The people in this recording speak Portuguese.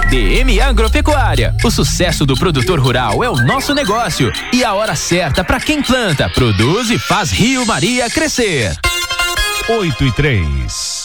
DM Agropecuária. O sucesso do produtor rural é o nosso negócio e a hora certa para quem planta, produz e faz Rio Maria crescer. 8:03.